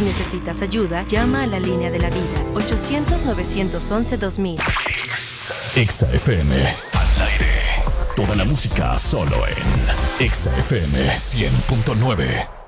Si necesitas ayuda, llama a la línea de la vida, 800-911-2000. Exa FM. Al aire. Toda la música solo en Exa FM 100.9.